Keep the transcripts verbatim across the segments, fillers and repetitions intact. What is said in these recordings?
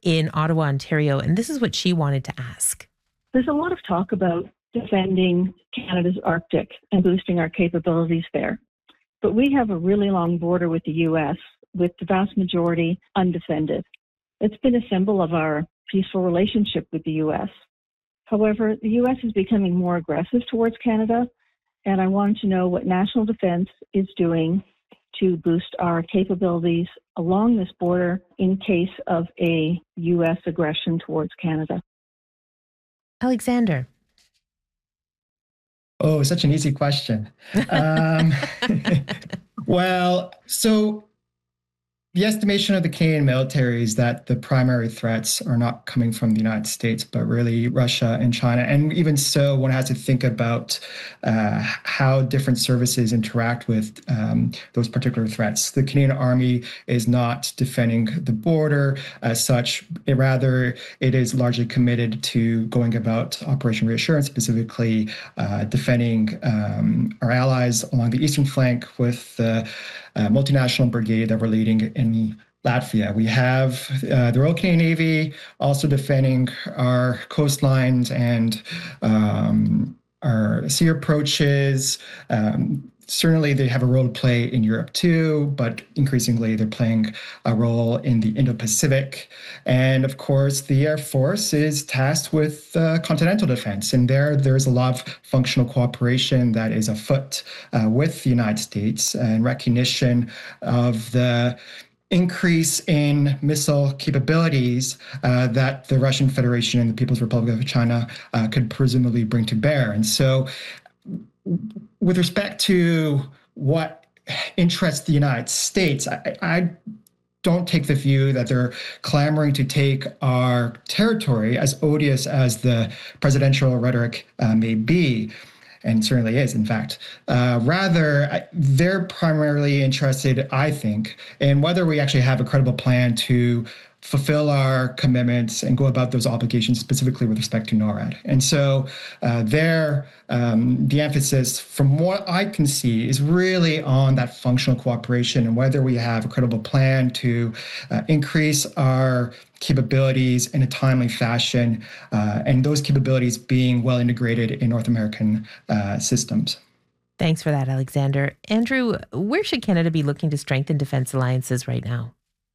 in Ottawa, Ontario. And this is what she wanted to ask. There's a lot of talk about defending Canada's Arctic and boosting our capabilities there. But we have a really long border with the U S, with the vast majority undefended. It's been a symbol of our peaceful relationship with the U S. However, the U S is becoming more aggressive towards Canada, and I wanted to know what national defense is doing to boost our capabilities along this border in case of a U S aggression towards Canada. Alexander. Oh, such an easy question. Um, well, so the estimation of the Canadian military is that the primary threats are not coming from the United States, but really Russia and China. And even so, one has to think about uh, how different services interact with um, those particular threats. The Canadian Army is not defending the border as such. It, rather, it is largely committed to going about Operation Reassurance, specifically uh, defending um, our allies along the eastern flank with the uh, multinational brigade that we're leading in Latvia. We have uh, the Royal Canadian Navy also defending our coastlines and um, our sea approaches. Um, certainly, they have a role to play in Europe too, but increasingly they're playing a role in the Indo-Pacific. And of course, the Air Force is tasked with uh, continental defense. And there, there's a lot of functional cooperation that is afoot uh, with the United States in recognition of the increase in missile capabilities uh, that the Russian Federation and the People's Republic of China uh, could presumably bring to bear. And so with respect to what interests the United States, I, I don't take the view that they're clamoring to take our territory, as odious as the presidential rhetoric uh, may be, and certainly is, in fact. Uh, rather, they're primarily interested, I think, in whether we actually have a credible plan to fulfill our commitments and go about those obligations, specifically with respect to NORAD. And so uh, there, um, the emphasis, from what I can see, is really on that functional cooperation and whether we have a credible plan to uh, increase our capabilities in a timely fashion, uh, and those capabilities being well integrated in North American uh, systems. Thanks for that, Alexander. Andrew, where should Canada be looking to strengthen defense alliances right now?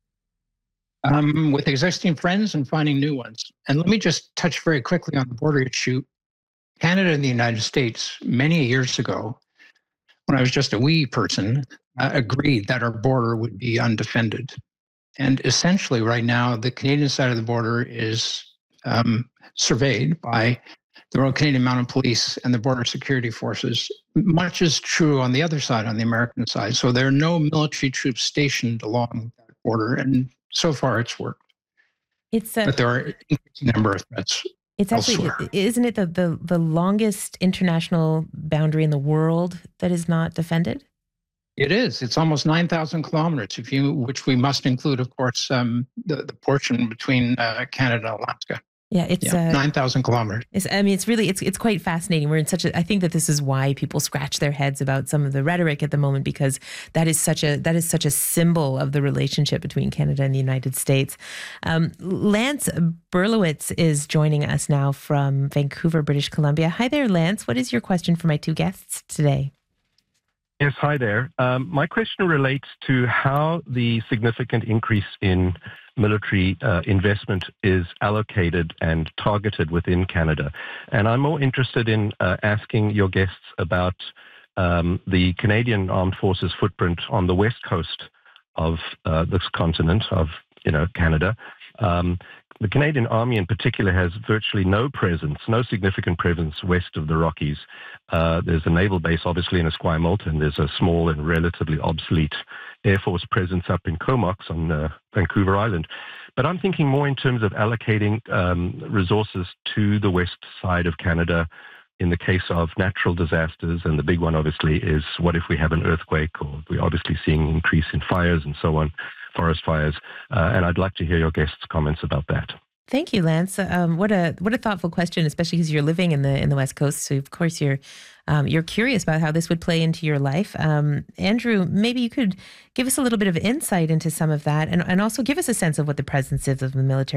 Um, with existing friends and finding new ones. And let me just touch very quickly on the border issue. Canada and the United States, many years ago, when I was just a wee person, uh, agreed that our border would be undefended. And essentially right now, the Canadian side of the border is um, surveyed by the Royal Canadian Mounted Police and the Border Security Forces. Much is true on the other side, on the American side. So there are no military troops stationed along that border. And so far, it's worked. It's a, but there are an increasing number of threats. It's actually, elsewhere. Isn't it the, the the longest international boundary in the world that is not defended? It is. It's almost nine thousand kilometers, if you, which we must include, of course, um, the the portion between uh, Canada and Alaska. Yeah, it's yeah, uh, nine thousand kilometers. It's, I mean, it's really, it's it's quite fascinating. We're in such a, I think that this is why people scratch their heads about some of the rhetoric at the moment, because that is such a, that is such a symbol of the relationship between Canada and the United States. Um, Lance Berlowitz is joining us now from Vancouver, British Columbia. Hi there, Lance. What is your question for my two guests today? Yes, hi there. Um, my question relates to how the significant increase in military uh, investment is allocated and targeted within Canada. And I'm more interested in uh, asking your guests about um, the Canadian Armed Forces footprint on the west coast of uh, this continent, of you know Canada. Um, The Canadian Army in particular has virtually no presence, no significant presence west of the Rockies. Uh, there's a naval base, obviously, in Esquimalt, and there's a small and relatively obsolete Air Force presence up in Comox on uh, Vancouver Island. But I'm thinking more in terms of allocating um, resources to the west side of Canada in the case of natural disasters. And the big one, obviously, is what if we have an earthquake, or we're obviously seeing an increase in fires and so on, forest fires. Uh, and I'd like to hear your guests' comments about that. Thank you, Lance. Um, what a what a thoughtful question, especially because you're living in the in the West Coast. So of course you're um, you're curious about how this would play into your life. Um, Andrew, maybe you could give us a little bit of insight into some of that, and and also give us a sense of what the presence is of the military